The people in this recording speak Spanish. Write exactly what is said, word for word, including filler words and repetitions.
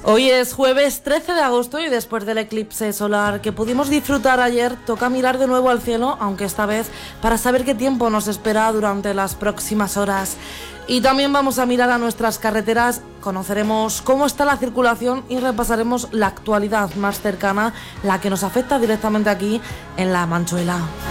Hoy es jueves trece de agosto y después del eclipse solar que pudimos disfrutar ayer, toca mirar de nuevo al cielo, aunque esta vez para saber qué tiempo nos espera durante las próximas horas. Y también vamos a mirar a nuestras carreteras, conoceremos cómo está la circulación y repasaremos la actualidad más cercana, la que nos afecta directamente aquí en La Manchuela.